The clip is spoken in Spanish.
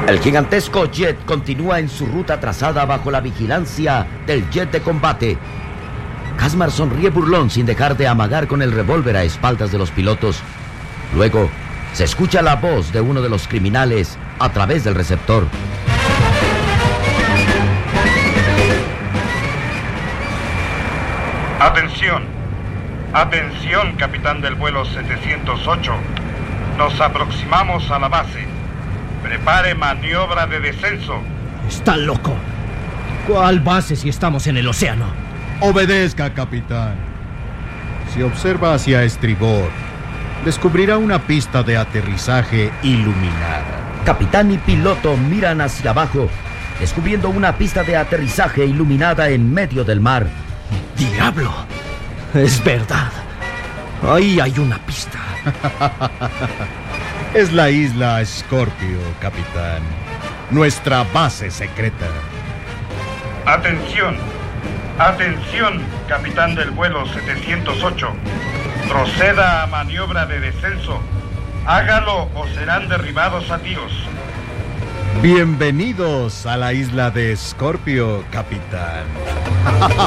El gigantesco jet continúa en su ruta trazada bajo la vigilancia del jet de combate. Casmar sonríe burlón sin dejar de amagar con el revólver a espaldas de los pilotos. Luego, se escucha la voz de uno de los criminales a través del receptor. Atención. Atención, capitán del vuelo 708. Nos aproximamos a la base. Prepare maniobra de descenso. Está loco. ¿Cuál base si estamos en el océano? Obedezca, capitán. Si observa hacia estribor, descubrirá una pista de aterrizaje iluminada. Capitán y piloto miran hacia abajo, descubriendo una pista de aterrizaje iluminada en medio del mar. ¡Diablo! Es verdad. Ahí hay una pista. Es la isla Scorpio, capitán. Nuestra base secreta. Atención. Atención, capitán del vuelo 708. Proceda a maniobra de descenso. Hágalo o serán derribados a tiros. Bienvenidos a la isla de Scorpio, capitán.